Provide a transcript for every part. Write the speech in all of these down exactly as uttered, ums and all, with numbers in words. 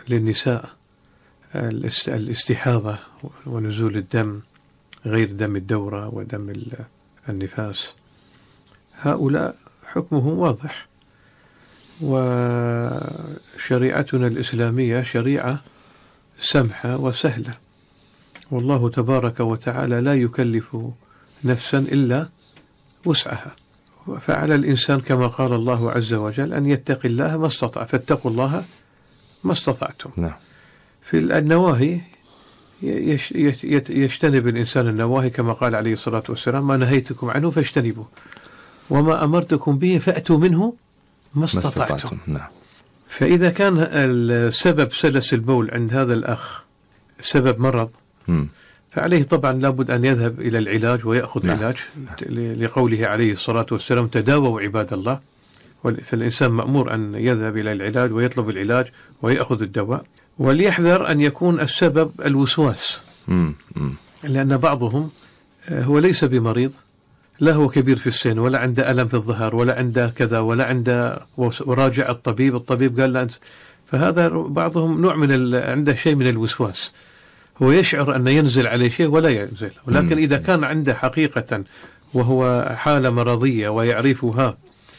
للنساء الاستحاضة ونزول الدم غير دم الدورة ودم النفاس، هؤلاء حكمهم واضح. وشريعتنا الإسلامية شريعة سمحة وسهلة، والله تبارك وتعالى لا يكلف نفسا إلا وسعها، فعلى الإنسان كما قال الله عز وجل أن يتقي الله ما استطاع، فاتقوا الله ما استطعتم. نعم. في النواهي يجتنب الإنسان النواهي كما قال عليه الصلاة والسلام: ما نهيتكم عنه فاجتنبوه وما أمرتكم به فأتوا منه ما استطعتم. نعم. فإذا كان السبب سلس البول عند هذا الأخ سبب مرض م. فعليه طبعا لابد أن يذهب إلى العلاج ويأخذ نعم. علاج لقوله عليه الصلاة والسلام: تداووا عباد الله. فالإنسان مأمور أن يذهب إلى العلاج ويطلب العلاج ويأخذ الدواء، وليحذر أن يكون السبب الوسواس، م. م. لأن بعضهم هو ليس بمريض، لا هو كبير في السن ولا عنده ألم في الظهر ولا عنده كذا ولا عنده، وراجع الطبيب الطبيب قال له أنت، فهذا بعضهم نوع من عنده شيء من الوسواس، هو يشعر أن ينزل عليه شيء ولا ينزل. ولكن إذا كان عنده حقيقة وهو حالة مرضية ويعرفها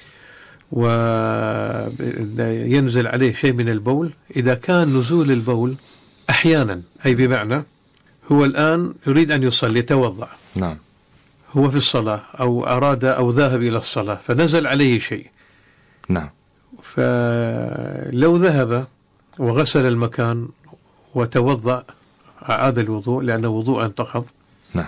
وينزل عليه شيء من البول، إذا كان نزول البول أحيانا، أي بمعنى هو الآن يريد أن يصلي يتوضأ، نعم، هو في الصلاة أو أراد أو ذهب إلى الصلاة فنزل عليه شيء، نعم، فلو ذهب وغسل المكان وتوضأ أعاد الوضوء لأنه وضوء انتقض، نعم،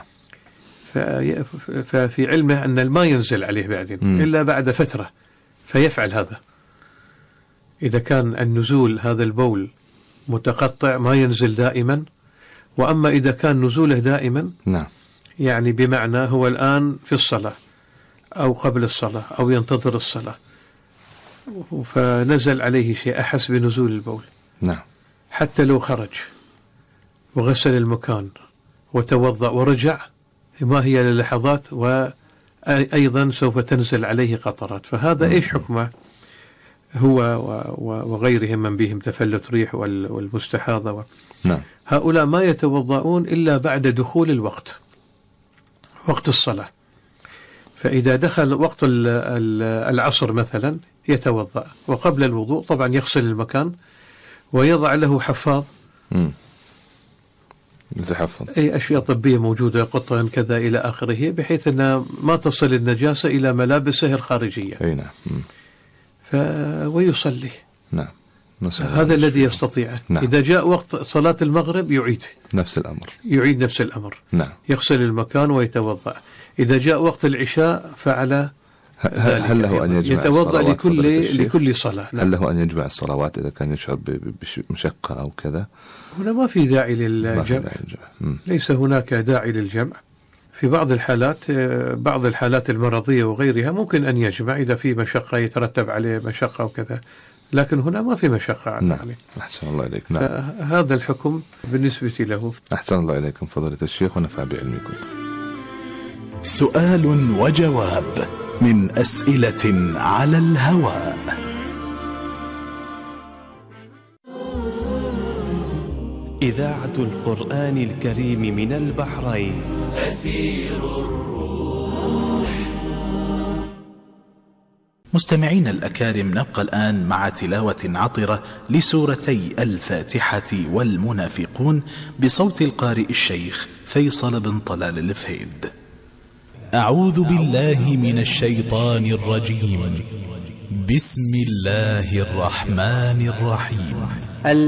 ففي علمه أن الماء ينزل عليه بعدين م. إلا بعد فترة، فيفعل هذا. إذا كان النزول هذا البول متقطع ما ينزل دائما، وأما إذا كان نزوله دائما، نعم، يعني بمعنى هو الآن في الصلاة أو قبل الصلاة أو ينتظر الصلاة فنزل عليه شيء أحس بنزول البول، نعم، حتى لو خرج وغسل المكان وتوضأ ورجع ما هي للحظات وأيضا سوف تنزل عليه قطرات، فهذا إيش حكمه هو وغيرهم من بهم تفلت ريح والمستحاضة و... نعم. هؤلاء ما يتوضؤون إلا بعد دخول الوقت، وقت الصلاة. فإذا دخل وقت العصر مثلا يتوضأ، وقبل الوضوء طبعا يغسل المكان ويضع له حفاظ، امم يتحفظ أي أشياء طبية موجودة، قطن كذا إلى آخره، بحيث أن ما تصل النجاسة إلى ملابسه الخارجية. أي نعم. ف... ويصلي. نعم. هذا الذي يستطيعه. نعم. إذا جاء وقت صلاة المغرب يعيد نفس الأمر. يعيد نفس الأمر. نعم. يغسل المكان ويتوضأ. إذا جاء وقت العشاء فعل هل له أن يجمع يتوضأ لكل لكل صلاة. نعم. هل له أن يجمع الصلوات إذا كان يشعر بمشقة أو كذا؟ هنا ما في داعي للجمع. ليس هناك داعي للجمع. في بعض الحالات بعض الحالات المرضية وغيرها ممكن أن يجمع إذا في مشقة يترتب عليه مشقة وكذا، لكن هنا ما في مشقة. نعم. أحسن الله إليك. نعم. فهذا الحكم بالنسبة له. أحسن الله إليكم فضيلة الشيخ ونفع بعلمكم. سؤال وجواب من أسئلة على الهواء. إذاعة القرآن الكريم من البحرين. أثير الروح. مستمعين الأكارم، نبقى الآن مع تلاوة عطرة لسورتي الفاتحة والمنافقون بصوت القارئ الشيخ فيصل بن طلال الفهيد. أعوذ بالله من الشيطان الرجيم. بسم الله الرحمن الرحيم.